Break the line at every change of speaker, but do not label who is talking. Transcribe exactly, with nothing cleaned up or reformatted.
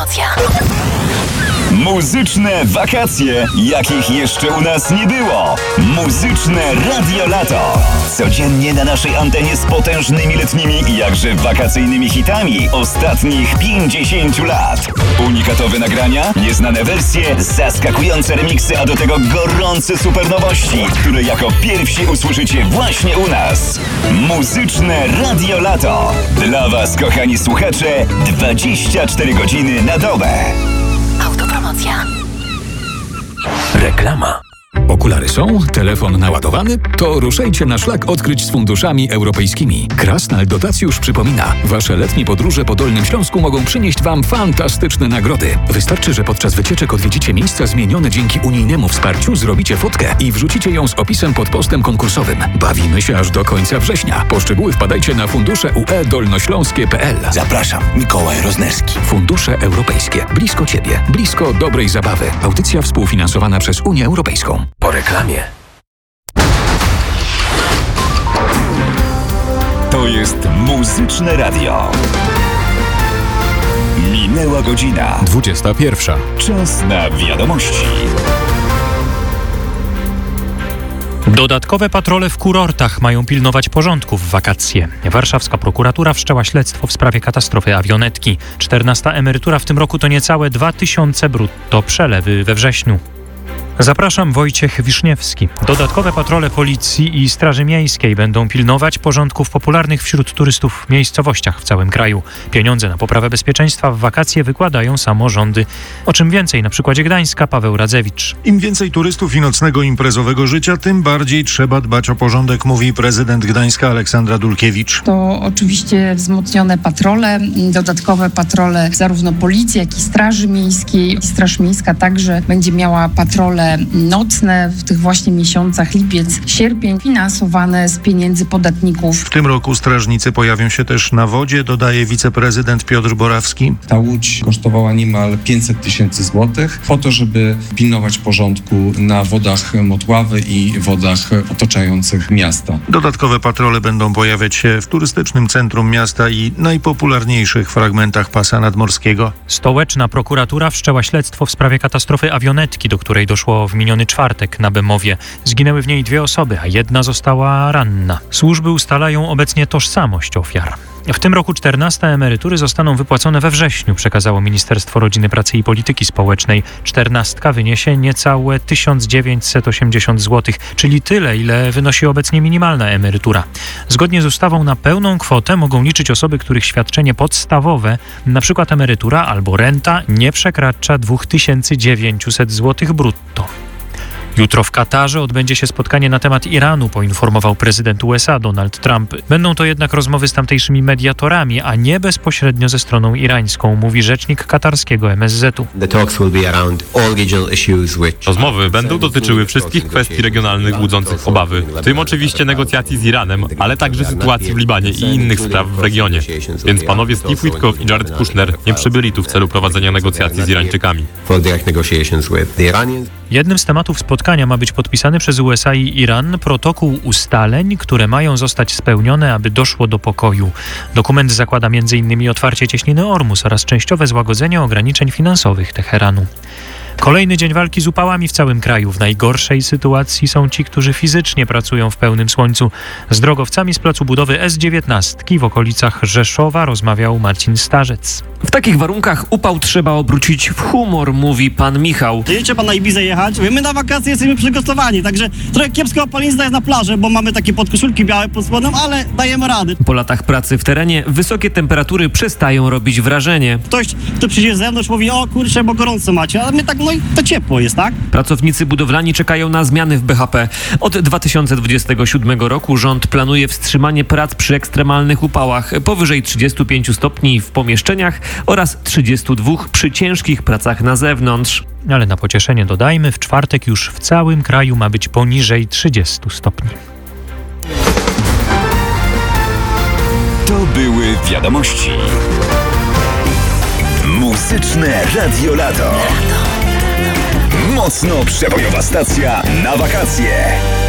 Autopromocja.
Muzyczne wakacje, jakich jeszcze u nas nie było. Muzyczne Radio Lato. Codziennie na naszej antenie z potężnymi letnimi i jakże wakacyjnymi hitami ostatnich pięćdziesięciu lat. Unikatowe nagrania, nieznane wersje, zaskakujące remiksy, a do tego gorące supernowości, które jako pierwsi usłyszycie właśnie u nas. Muzyczne Radio Lato. Dla Was, kochani słuchacze, dwadzieścia cztery godziny na dobę.
Autopromocja.
Reklama. Okulary są? Telefon naładowany? To ruszajcie na szlak odkryć z funduszami europejskimi. Krasnal Dotacjusz przypomina, wasze letnie podróże po Dolnym Śląsku mogą przynieść wam fantastyczne nagrody. Wystarczy, że podczas wycieczek odwiedzicie miejsca zmienione dzięki unijnemu wsparciu, zrobicie fotkę i wrzucicie ją z opisem pod postem konkursowym. Bawimy się aż do końca września. Po szczegóły wpadajcie na fundusze U E dolnośląskie kropka P L.
Zapraszam, Mikołaj Roznerski.
Fundusze europejskie. Blisko ciebie. Blisko dobrej zabawy. Audycja współfinansowana przez Unię Europejską.
Po reklamie.
To jest Muzyczne Radio. Minęła godzina.
Dwudziesta pierwsza.
Czas na wiadomości.
Dodatkowe patrole w kurortach mają pilnować porządku w wakacje. Warszawska prokuratura wszczęła śledztwo w sprawie katastrofy awionetki. czternasta emerytura w tym roku to niecałe dwa tysiące brutto, przelewy we wrześniu. Zapraszam, Wojciech Wiszniewski. Dodatkowe patrole policji i Straży Miejskiej będą pilnować porządku w popularnych wśród turystów miejscowościach w całym kraju. Pieniądze na poprawę bezpieczeństwa w wakacje wykładają samorządy. O czym więcej na przykładzie Gdańska Paweł Radzewicz.
Im więcej turystów i nocnego imprezowego życia, tym bardziej trzeba dbać o porządek, mówi prezydent Gdańska Aleksandra Dulkiewicz.
To oczywiście wzmocnione patrole, dodatkowe patrole zarówno policji, jak i Straży Miejskiej. Straż Miejska także będzie miała patrole nocne w tych właśnie miesiącach lipiec, sierpień, finansowane z pieniędzy podatników.
W tym roku strażnicy pojawią się też na wodzie, dodaje wiceprezydent Piotr Borawski.
Ta łódź kosztowała niemal pięćset tysięcy złotych po to, żeby pilnować porządku na wodach Motławy i wodach otaczających miasta.
Dodatkowe patrole będą pojawiać się w turystycznym centrum miasta i najpopularniejszych fragmentach pasa nadmorskiego.
Stołeczna prokuratura wszczęła śledztwo w sprawie katastrofy awionetki, do której doszło w miniony czwartek na Bemowie. Zginęły w niej dwie osoby, a jedna została ranna. Służby ustalają obecnie tożsamość ofiar. W tym roku czternaste emerytury zostaną wypłacone we wrześniu, przekazało Ministerstwo Rodziny, Pracy i Polityki Społecznej. Czternastka wyniesie niecałe tysiąc dziewięćset osiemdziesiąt złotych, czyli tyle, ile wynosi obecnie minimalna emerytura. Zgodnie z ustawą na pełną kwotę mogą liczyć osoby, których świadczenie podstawowe, np. emerytura albo renta, nie przekracza dwa tysiące dziewięćset złotych brutto. Jutro w Katarze odbędzie się spotkanie na temat Iranu, poinformował prezydent U S A Donald Trump. Będą to jednak rozmowy z tamtejszymi mediatorami, a nie bezpośrednio ze stroną irańską, mówi rzecznik katarskiego M S Z-u.
Rozmowy będą dotyczyły wszystkich kwestii regionalnych budzących obawy, w tym oczywiście negocjacji z Iranem, ale także sytuacji w Libanie i innych spraw w regionie. Więc panowie Steve Witkoff i Jared Kushner nie przybyli tu w celu prowadzenia negocjacji z Irańczykami.
Jednym z tematów spotkania ma być podpisany przez U S A i Iran protokół ustaleń, które mają zostać spełnione, aby doszło do pokoju. Dokument zakłada między innymi otwarcie cieśniny Ormus oraz częściowe złagodzenie ograniczeń finansowych Teheranu. Kolejny dzień walki z upałami w całym kraju. W najgorszej sytuacji są ci, którzy fizycznie pracują w pełnym słońcu. Z drogowcami z placu budowy S dziewiętnaście w okolicach Rzeszowa rozmawiał Marcin Starzec.
W takich warunkach upał trzeba obrócić w humor, mówi pan Michał.
Nie trzeba na Ibizę jechać. My na wakacje jesteśmy przygotowani, także trochę kiepska opalenizna jest na plaży, bo mamy takie podkoszulki białe pod spodem, ale dajemy rady.
Po latach pracy w terenie wysokie temperatury przestają robić wrażenie.
Ktoś, kto przyjdzie z zewnątrz, mówi: o kurczę, bo gorąco macie, a my tak, no i to ciepło jest, tak?
Pracownicy budowlani czekają na zmiany w B H P. Od dwa tysiące dwudziestego siódmego roku rząd planuje wstrzymanie prac przy ekstremalnych upałach powyżej trzydziestu pięciu stopni w pomieszczeniach oraz trzydziestu dwóch przy ciężkich pracach na zewnątrz.
Ale na pocieszenie dodajmy, w czwartek już w całym kraju ma być poniżej trzydziestu stopni.
To były wiadomości. Muzyczne Radio Lato. Mocno przebojowa stacja na wakacje.